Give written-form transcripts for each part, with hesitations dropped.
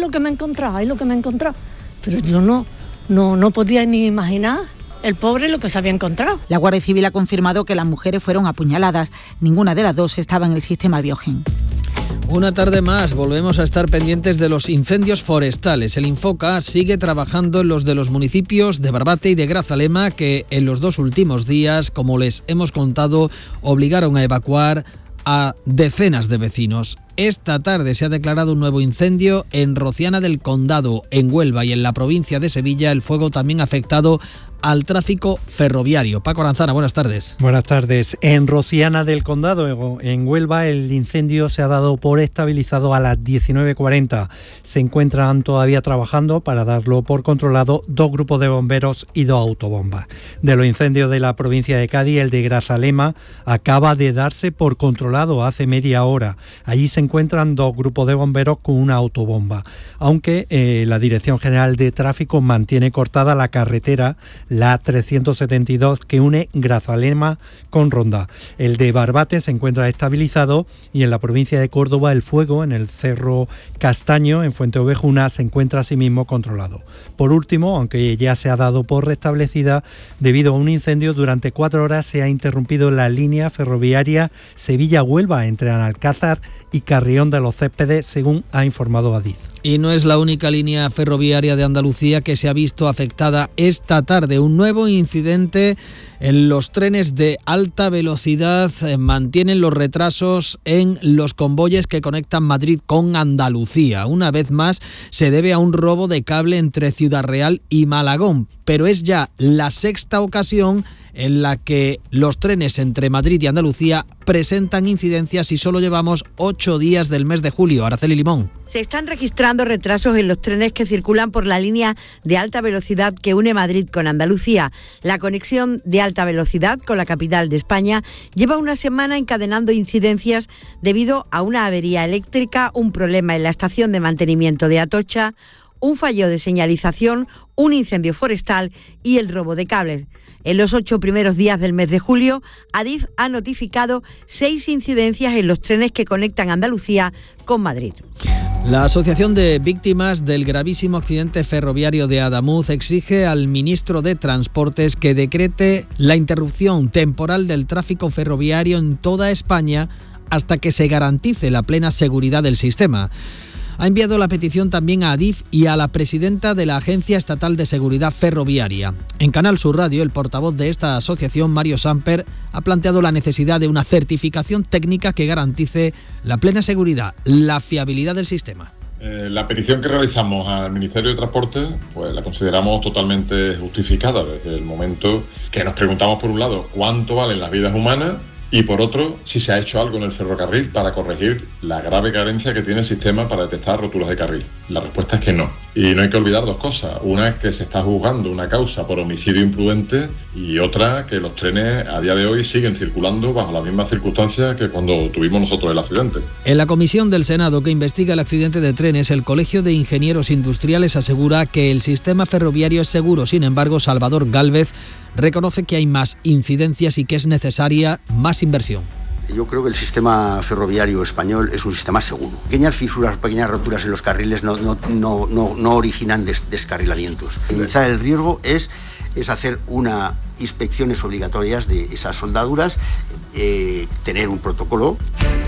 lo que me he encontrado. Pero yo no podía ni imaginar el pobre lo que se había encontrado. La Guardia Civil ha confirmado que las mujeres fueron apuñaladas. Ninguna de las dos estaba en el sistema Biogen. Una tarde más, volvemos a estar pendientes de los incendios forestales. El Infoca sigue trabajando en los de los municipios de Barbate y de Grazalema, que en los 2 últimos días, como les hemos contado, obligaron a evacuar a decenas de vecinos. Esta tarde se ha declarado un nuevo incendio en Rociana del Condado, en Huelva, y en la provincia de Sevilla el fuego también ha afectado al tráfico ferroviario. Paco Aranzana, buenas tardes. Buenas tardes. En Rociana del Condado, en Huelva, el incendio se ha dado por estabilizado a las 19:40. Se encuentran todavía trabajando para darlo por controlado 2 grupos de bomberos y 2 autobombas. De los incendios de la provincia de Cádiz, el de Grazalema acaba de darse por controlado hace media hora. Allí se encuentran 2 grupos de bomberos con una autobomba, aunque la Dirección General de Tráfico mantiene cortada la carretera, la 372, que une Grazalema con Ronda. El de Barbate se encuentra estabilizado y en la provincia de Córdoba el fuego en el Cerro Castaño, en Fuente Ovejuna, se encuentra asimismo controlado. Por último, aunque ya se ha dado por restablecida, debido a un incendio durante 4 horas se ha interrumpido la línea ferroviaria Sevilla-Huelva entre Analcázar y Carrión de los Céspedes, según ha informado Adif. Y no es la única línea ferroviaria de Andalucía que se ha visto afectada esta tarde. Un nuevo incidente en los trenes de alta velocidad mantienen los retrasos en los convoyes que conectan Madrid con Andalucía. Una vez más se debe a un robo de cable entre Ciudad Real y Malagón, pero es ya la 6ª ocasión en la que los trenes entre Madrid y Andalucía presentan incidencias y solo llevamos 8 días del mes de julio. Araceli Limón. Se están registrando retrasos en los trenes que circulan por la línea de alta velocidad que une Madrid con Andalucía. La conexión de alta velocidad con la capital de España lleva una semana encadenando incidencias debido a una avería eléctrica, un problema en la estación de mantenimiento de Atocha, un fallo de señalización, un incendio forestal y el robo de cables. En los 8 primeros días del mes de julio, Adif ha notificado 6 incidencias en los trenes que conectan Andalucía con Madrid. La Asociación de Víctimas del gravísimo accidente ferroviario de Adamuz exige al ministro de Transportes que decrete la interrupción temporal del tráfico ferroviario en toda España hasta que se garantice la plena seguridad del sistema. Ha enviado la petición también a Adif y a la presidenta de la Agencia Estatal de Seguridad Ferroviaria. En Canal Sur Radio, el portavoz de esta asociación, Mario Samper, ha planteado la necesidad de una certificación técnica que garantice la plena seguridad, la fiabilidad del sistema. La petición que realizamos al Ministerio de Transporte, pues la consideramos totalmente justificada desde el momento que nos preguntamos, por un lado, cuánto valen las vidas humanas, y por otro, si se ha hecho algo en el ferrocarril para corregir la grave carencia que tiene el sistema para detectar roturas de carril. La respuesta es que no. Y no hay que olvidar 2 cosas. Una es que se está juzgando una causa por homicidio imprudente y otra que los trenes a día de hoy siguen circulando bajo las mismas circunstancias que cuando tuvimos nosotros el accidente. En la comisión del Senado que investiga el accidente de trenes, el Colegio de Ingenieros Industriales asegura que el sistema ferroviario es seguro. Sin embargo, Salvador Gálvez reconoce que hay más incidencias y que es necesaria más inversión. Yo creo que el sistema ferroviario español es un sistema seguro. Pequeñas fisuras, pequeñas roturas en los carriles no originan descarrilamientos. Minimizar el riesgo es hacer unas inspecciones obligatorias de esas soldaduras, tener un protocolo.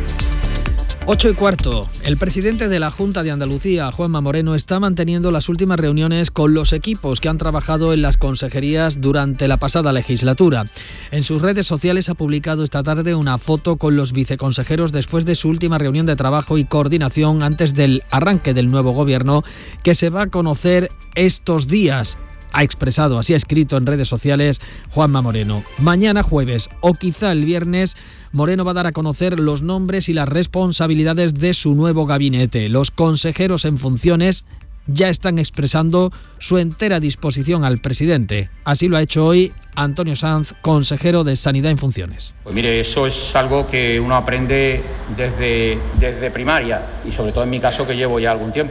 8:15. El presidente de la Junta de Andalucía, Juanma Moreno, está manteniendo las últimas reuniones con los equipos que han trabajado en las consejerías durante la pasada legislatura. En sus redes sociales ha publicado esta tarde una foto con los viceconsejeros después de su última reunión de trabajo y coordinación antes del arranque del nuevo gobierno, que se va a conocer estos días. Ha expresado, así ha escrito en redes sociales Juanma Moreno. Mañana jueves o quizá el viernes, Moreno va a dar a conocer los nombres y las responsabilidades de su nuevo gabinete. Los consejeros en funciones ya están expresando su entera disposición al presidente. Así lo ha hecho hoy Antonio Sanz, consejero de Sanidad en funciones. Pues mire, eso es algo que uno aprende desde primaria y sobre todo en mi caso que llevo ya algún tiempo.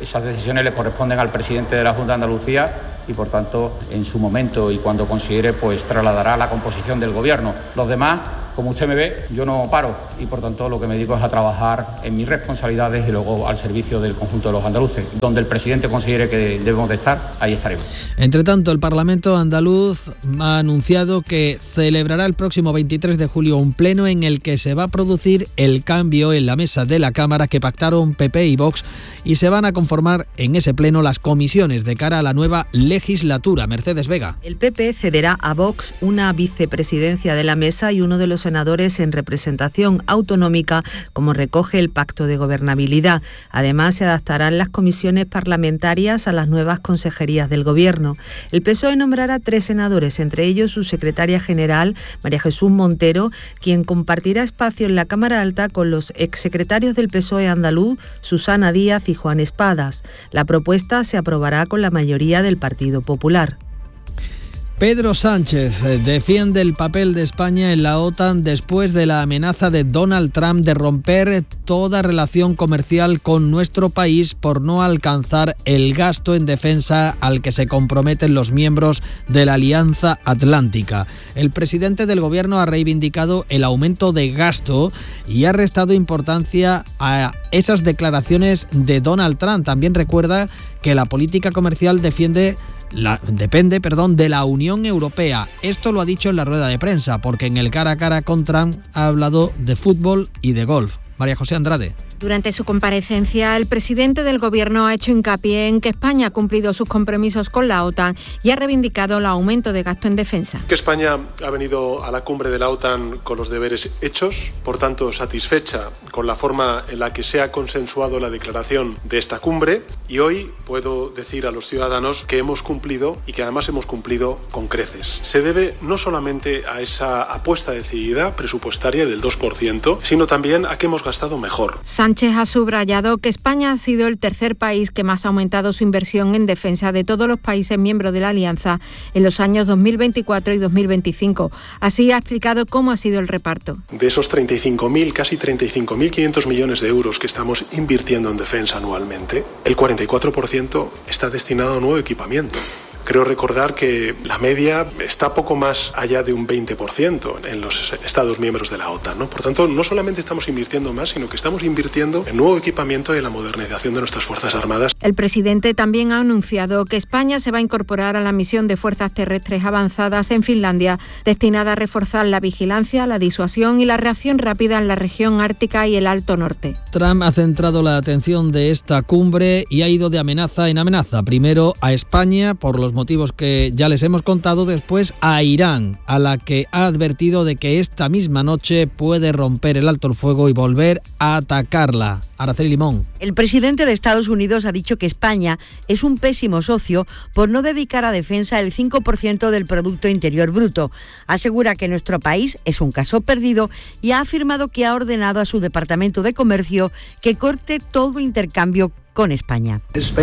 Esas decisiones le corresponden al presidente de la Junta de Andalucía y, por tanto, en su momento y cuando considere, pues trasladará la composición del Gobierno. Los demás, como usted me ve, yo no paro y, por tanto, lo que me dedico es a trabajar en mis responsabilidades y luego al servicio del conjunto de los andaluces. Donde el presidente considere que debemos de estar, ahí estaremos. Entre tanto, el Parlamento andaluz ha anunciado que celebrará el próximo 23 de julio un pleno en el que se va a producir el cambio en la mesa de la Cámara que pactaron PP y Vox, y se van a conformar en ese pleno las comisiones de cara a la nueva legislatura. Mercedes Vega. El PP cederá a Vox una vicepresidencia de la mesa y uno de los senadores en representación autonómica, como recoge el Pacto de Gobernabilidad. Además, se adaptarán las comisiones parlamentarias a las nuevas consejerías del Gobierno. El PSOE nombrará 3 senadores, entre ellos su secretaria general, María Jesús Montero, quien compartirá espacio en la Cámara Alta con los exsecretarios del PSOE andaluz, Susana Díaz y Juan Espadas. La propuesta se aprobará con la mayoría del Partido Popular. Pedro Sánchez defiende el papel de España en la OTAN después de la amenaza de Donald Trump de romper toda relación comercial con nuestro país por no alcanzar el gasto en defensa al que se comprometen los miembros de la Alianza Atlántica. El presidente del Gobierno ha reivindicado el aumento de gasto y ha restado importancia a esas declaraciones de Donald Trump. También recuerda que la política comercial depende de la Unión Europea. Esto lo ha dicho en la rueda de prensa, porque en el cara a cara con Trump ha hablado de fútbol y de golf. María José Andrade. Durante su comparecencia, el presidente del Gobierno ha hecho hincapié en que España ha cumplido sus compromisos con la OTAN y ha reivindicado el aumento de gasto en defensa. Que España ha venido a la cumbre de la OTAN con los deberes hechos, por tanto satisfecha con la forma en la que se ha consensuado la declaración de esta cumbre, y hoy puedo decir a los ciudadanos que hemos cumplido y que además hemos cumplido con creces. Se debe no solamente a esa apuesta decidida presupuestaria del 2%, sino también a que hemos gastado mejor. Sánchez ha subrayado que España ha sido el tercer país que más ha aumentado su inversión en defensa de todos los países miembros de la Alianza en los años 2024 y 2025. Así ha explicado cómo ha sido el reparto. De esos casi 35.500 millones de euros que estamos invirtiendo en defensa anualmente, el 44% está destinado a nuevo equipamiento. Creo recordar que la media está poco más allá de un 20% en los Estados miembros de la OTAN, ¿no? Por tanto, no solamente estamos invirtiendo más, sino que estamos invirtiendo en nuevo equipamiento y en la modernización de nuestras Fuerzas Armadas. El presidente también ha anunciado que España se va a incorporar a la misión de fuerzas terrestres avanzadas en Finlandia, destinada a reforzar la vigilancia, la disuasión y la reacción rápida en la región ártica y el Alto Norte. Trump ha centrado la atención de esta cumbre y ha ido de amenaza en amenaza. Primero a España, por los motivos que ya les hemos contado, después a Irán, a la que ha advertido de que esta misma noche puede romper el alto el fuego y volver a atacarla. Araceli Limón. El presidente de Estados Unidos ha dicho que España es un pésimo socio por no dedicar a defensa el 5% del Producto Interior Bruto. Asegura que nuestro país es un caso perdido y ha afirmado que ha ordenado a su Departamento de Comercio que corte todo intercambio con España.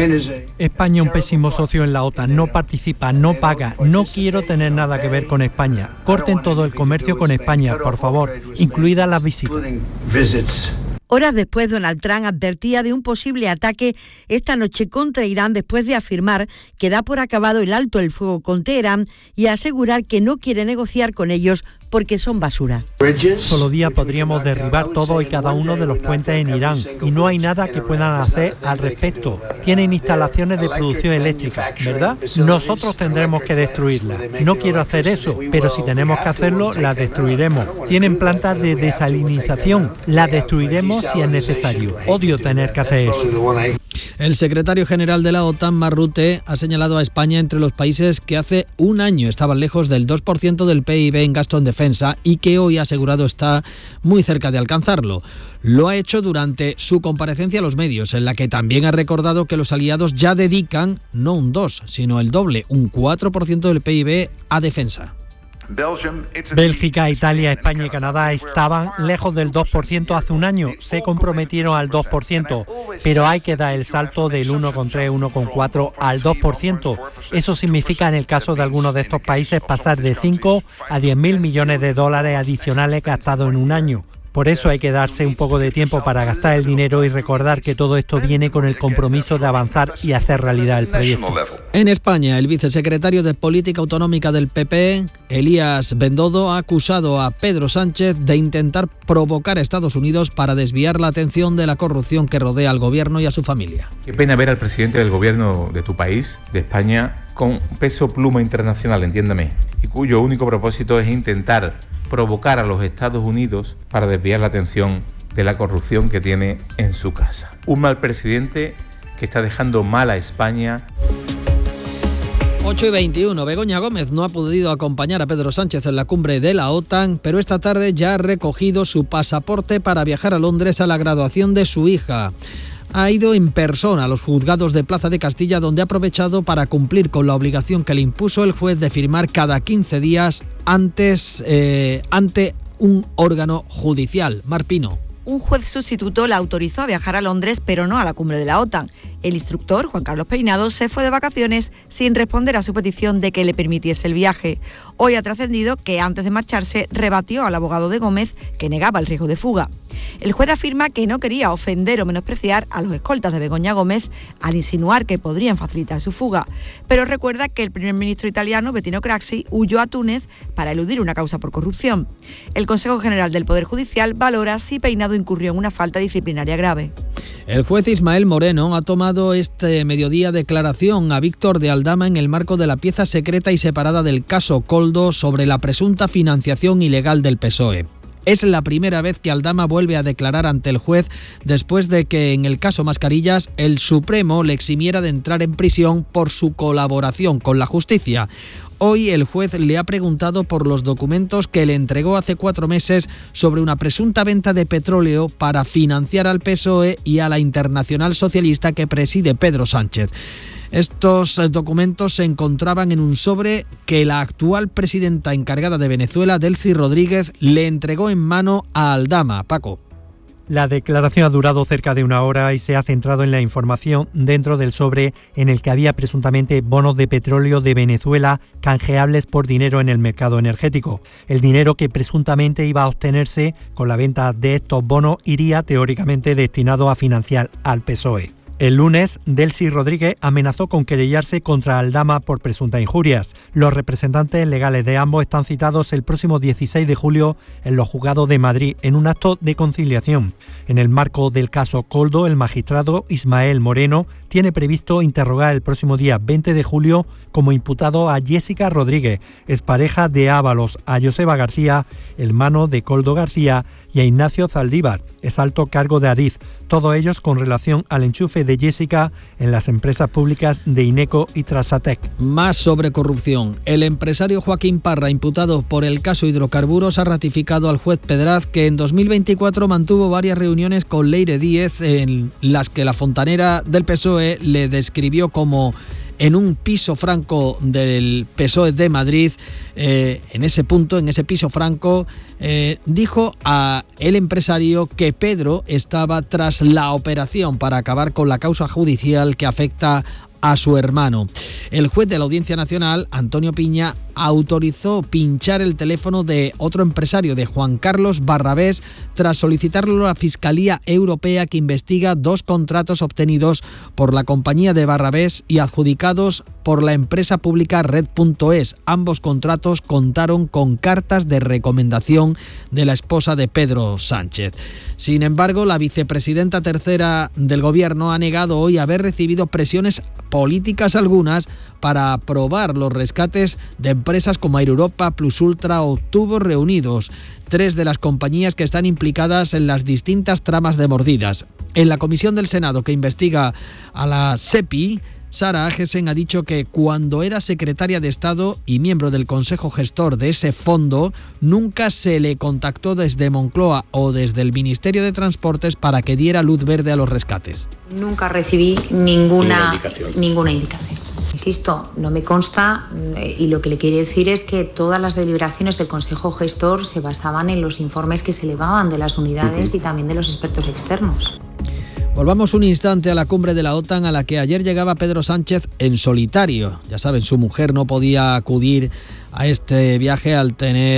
España un pésimo socio en la OTAN, no participa, no paga, no quiero tener nada que ver con España. Corten todo el comercio con España, por favor, incluidas las visitas. Horas después, Donald Trump advertía de un posible ataque esta noche contra Irán después de afirmar que da por acabado el alto el fuego con Teherán y asegurar que no quiere negociar con ellos porque son basura. Solo día podríamos derribar todos y cada uno de los puentes en Irán y no hay nada que puedan hacer al respecto. Tienen instalaciones de producción eléctrica, ¿verdad? Nosotros tendremos que destruirlas. No quiero hacer eso, pero si tenemos que hacerlo, las destruiremos. Tienen plantas de desalinización, las destruiremos si es necesario. Odio tener que hacer eso. El secretario general de la OTAN, Mark Rutte, ha señalado a España entre los países que hace un año estaban lejos del 2% del PIB en gasto en defensa y que hoy ha asegurado está muy cerca de alcanzarlo. Lo ha hecho durante su comparecencia a los medios, en la que también ha recordado que los aliados ya dedican no un 2, sino el doble, un 4% del PIB a defensa. Bélgica, Italia, España y Canadá estaban lejos del 2% hace un año, se comprometieron al 2%, pero hay que dar el salto del 1,3, 1,4 al 2%. Eso significa en el caso de algunos de estos países pasar de 5 a 10.000 millones de dólares adicionales gastados en un año. Por eso hay que darse un poco de tiempo para gastar el dinero y recordar que todo esto viene con el compromiso de avanzar y hacer realidad el proyecto. En España, el vicesecretario de Política Autonómica del PP, Elías Bendodo, ha acusado a Pedro Sánchez de intentar provocar a Estados Unidos para desviar la atención de la corrupción que rodea al gobierno y a su familia. Qué pena ver al presidente del gobierno de tu país, de España, con peso pluma internacional, entiéndame, y cuyo único propósito es intentar provocar a los Estados Unidos para desviar la atención de la corrupción que tiene en su casa. Un mal presidente que está dejando mal a España. 8:21. Begoña Gómez no ha podido acompañar a Pedro Sánchez en la cumbre de la OTAN, pero esta tarde ya ha recogido su pasaporte para viajar a Londres a la graduación de su hija. Ha ido en persona a los juzgados de Plaza de Castilla, donde ha aprovechado para cumplir con la obligación que le impuso el juez de firmar cada 15 días ante un órgano judicial. Mar Pino. Un juez sustituto la autorizó a viajar a Londres, pero no a la cumbre de la OTAN. El instructor, Juan Carlos Peinado, se fue de vacaciones sin responder a su petición de que le permitiese el viaje. Hoy ha trascendido que antes de marcharse rebatió al abogado de Gómez, que negaba el riesgo de fuga. El juez afirma que no quería ofender o menospreciar a los escoltas de Begoña Gómez al insinuar que podrían facilitar su fuga, pero recuerda que el primer ministro italiano, Bettino Craxi, huyó a Túnez para eludir una causa por corrupción. El Consejo General del Poder Judicial valora si Peinado incurrió en una falta disciplinaria grave. El juez Ismael Moreno ha tomado este mediodía declaración a Víctor de Aldama en el marco de la pieza secreta y separada del caso Koldo sobre la presunta financiación ilegal del PSOE. Es la primera vez que Aldama vuelve a declarar ante el juez después de que en el caso Mascarillas el Supremo le eximiera de entrar en prisión por su colaboración con la justicia. Hoy el juez le ha preguntado por los documentos que le entregó hace 4 meses sobre una presunta venta de petróleo para financiar al PSOE y a la Internacional Socialista que preside Pedro Sánchez. Estos documentos se encontraban en un sobre que la actual presidenta encargada de Venezuela, Delcy Rodríguez, le entregó en mano a Aldama. Paco. La declaración ha durado cerca de 1 hora y se ha centrado en la información dentro del sobre en el que había presuntamente bonos de petróleo de Venezuela canjeables por dinero en el mercado energético. El dinero que presuntamente iba a obtenerse con la venta de estos bonos iría teóricamente destinado a financiar al PSOE. El lunes, Delcy Rodríguez amenazó con querellarse contra Aldama por presuntas injurias. Los representantes legales de ambos están citados el próximo 16 de julio en los juzgados de Madrid en un acto de conciliación. En el marco del caso Koldo, el magistrado Ismael Moreno tiene previsto interrogar el próximo día 20 de julio como imputado a Jessica Rodríguez, expareja de Ábalos, a Joseba García, hermano de Koldo García, y a Ignacio Zaldívar, exalto cargo de Adif, todos ellos con relación al enchufe de Jessica en las empresas públicas de Ineco y Trasatec. Más sobre corrupción. El empresario Joaquín Parra, imputado por el caso hidrocarburos, ha ratificado al juez Pedraz que en 2024 mantuvo varias reuniones con Leire Díez en las que la fontanera del PSOE le describió como en un piso franco del PSOE de Madrid. En ese piso franco, dijo a el empresario que Pedro estaba tras la operación para acabar con la causa judicial que afecta a su hermano. El juez de la Audiencia Nacional, Antonio Piña, autorizó pinchar el teléfono de otro empresario, de Juan Carlos Barrabés, tras solicitarlo a la Fiscalía Europea, que investiga 2 contratos obtenidos por la compañía de Barrabés y adjudicados por la empresa pública Red.es. Ambos contratos contaron con cartas de recomendación de la esposa de Pedro Sánchez. Sin embargo, la vicepresidenta tercera del Gobierno ha negado hoy haber recibido presiones políticas algunas para aprobar los rescates de empresas como Air Europa, Plus Ultra o Tubos Reunidos, 3 de las compañías que están implicadas en las distintas tramas de mordidas. En la comisión del Senado que investiga a la SEPI, Sara Agesen ha dicho que cuando era secretaria de Estado y miembro del Consejo Gestor de ese fondo, nunca se le contactó desde Moncloa o desde el Ministerio de Transportes para que diera luz verde a los rescates. Nunca recibí ninguna indicación. Insisto, no me consta, y lo que le quiero decir es que todas las deliberaciones del Consejo Gestor se basaban en los informes que se elevaban de las unidades y también de los expertos externos. Volvamos un instante a la cumbre de la OTAN a la que ayer llegaba Pedro Sánchez en solitario. Ya saben, su mujer no podía acudir a este viaje al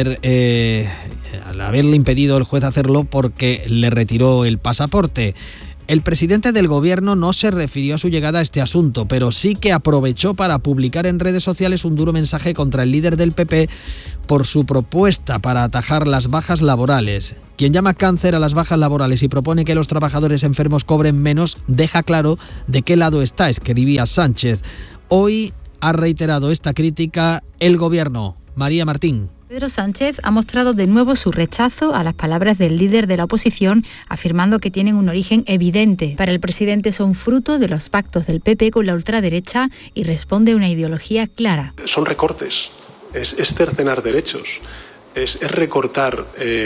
haberle impedido el juez hacerlo porque le retiró el pasaporte. El presidente del gobierno no se refirió a su llegada a este asunto, pero sí que aprovechó para publicar en redes sociales un duro mensaje contra el líder del PP por su propuesta para atajar las bajas laborales. Quien llama cáncer a las bajas laborales y propone que los trabajadores enfermos cobren menos, deja claro de qué lado está, escribía Sánchez. Hoy ha reiterado esta crítica el gobierno. María Martín. Pedro Sánchez ha mostrado de nuevo su rechazo a las palabras del líder de la oposición, afirmando que tienen un origen evidente. Para el presidente son fruto de los pactos del PP con la ultraderecha y responde a una ideología clara. Son recortes, es cercenar derechos. Es recortar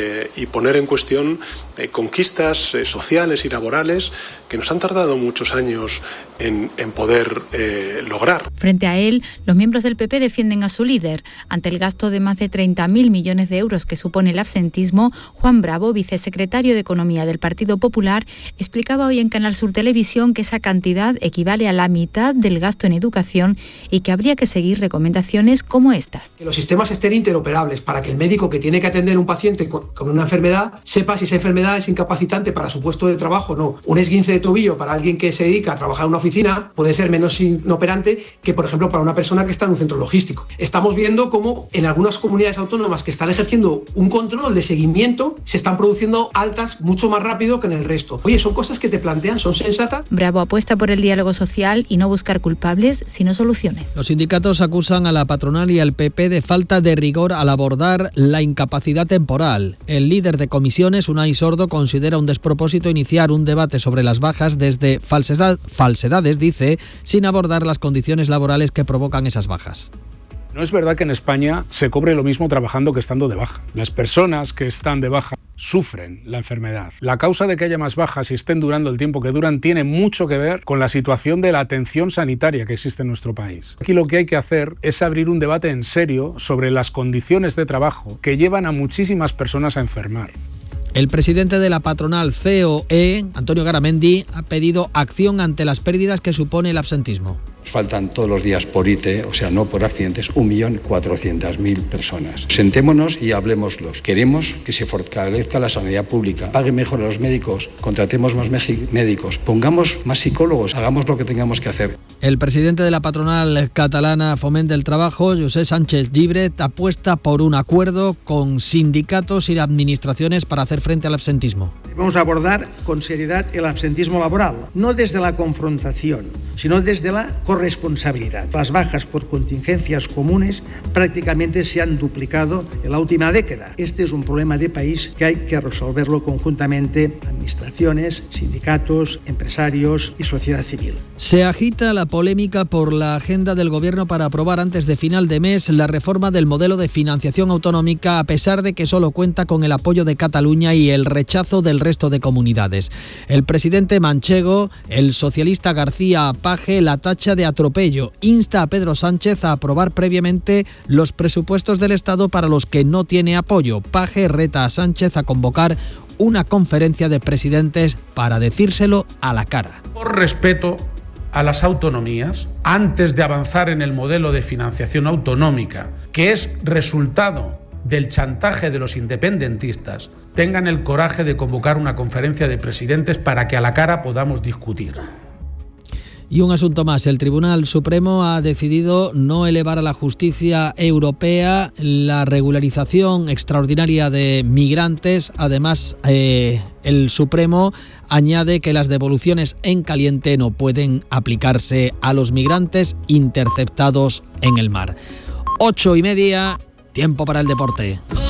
y poner en cuestión conquistas sociales y laborales que nos han tardado muchos años en poder lograr. Frente a él, los miembros del PP defienden a su líder. Ante el gasto de más de 30.000 millones de euros que supone el absentismo, Juan Bravo, vicesecretario de Economía del Partido Popular, explicaba hoy en Canal Sur Televisión que esa cantidad equivale a la mitad del gasto en educación y que habría que seguir recomendaciones como estas. Que los sistemas estén interoperables para que el médico que tiene que atender a un paciente con una enfermedad sepa si esa enfermedad es incapacitante para su puesto de trabajo o no. Un esguince de tobillo para alguien que se dedica a trabajar en una oficina puede ser menos inoperante que, por ejemplo, para una persona que está en un centro logístico. Estamos viendo cómo en algunas comunidades autónomas que están ejerciendo un control de seguimiento se están produciendo altas mucho más rápido que en el resto. Oye, son cosas que te plantean, son sensatas. Bravo apuesta por el diálogo social y no buscar culpables, sino soluciones. Los sindicatos acusan a la patronal y al PP de falta de rigor al abordar la incapacidad temporal. El líder de comisiones, Unai Sordo, considera un despropósito iniciar un debate sobre las bajas desde falsedades, dice, sin abordar las condiciones laborales que provocan esas bajas. No es verdad que en España se cobre lo mismo trabajando que estando de baja. Las personas que están de baja sufren la enfermedad. La causa de que haya más bajas y estén durando el tiempo que duran tiene mucho que ver con la situación de la atención sanitaria que existe en nuestro país. Aquí lo que hay que hacer es abrir un debate en serio sobre las condiciones de trabajo que llevan a muchísimas personas a enfermar. El presidente de la patronal COE, Antonio Garamendi, ha pedido acción ante las pérdidas que supone el absentismo. Faltan todos los días por ITE, o sea, no por accidentes, 1.400.000 personas. Sentémonos y hablemoslos. Queremos que se fortalezca la sanidad pública, pague mejor a los médicos, contratemos más médicos, pongamos más psicólogos, hagamos lo que tengamos que hacer. El presidente de la patronal catalana Foment del Trabajo, José Sánchez Llibret, apuesta por un acuerdo con sindicatos y administraciones para hacer frente al absentismo. Vamos a abordar con seriedad el absentismo laboral, no desde la confrontación, sino desde la corresponsabilidad. Las bajas por contingencias comunes prácticamente se han duplicado en la última década. Este es un problema de país que hay que resolverlo conjuntamente, administraciones, sindicatos, empresarios y sociedad civil. Se agita la polémica por la agenda del Gobierno para aprobar antes de final de mes la reforma del modelo de financiación autonómica, a pesar de que solo cuenta con el apoyo de Cataluña y el rechazo del resto de comunidades. El presidente manchego, el socialista García Page, la tacha de atropello. Insta a Pedro Sánchez a aprobar previamente los presupuestos del Estado para los que no tiene apoyo. Page reta a Sánchez a convocar una conferencia de presidentes para decírselo a la cara. Por respeto a las autonomías, antes de avanzar en el modelo de financiación autonómica, que es resultado del chantaje de los independentistas, tengan el coraje de convocar una conferencia de presidentes para que a la cara podamos discutir. Y un asunto más, el Tribunal Supremo ha decidido no elevar a la justicia europea la regularización extraordinaria de migrantes. Además, el Supremo añade que las devoluciones en caliente no pueden aplicarse a los migrantes interceptados en el mar. 8:30, tiempo para el deporte.